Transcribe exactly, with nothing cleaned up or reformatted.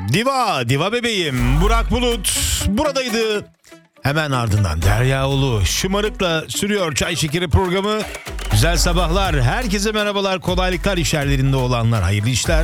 Diva, Diva bebeğim Burak Bulut buradaydı. Hemen ardından Derya Ulu şımarıkla sürüyor Çay Şekeri programı. Güzel sabahlar, herkese merhabalar, kolaylıklar iş yerlerinde olanlar, hayırlı işler.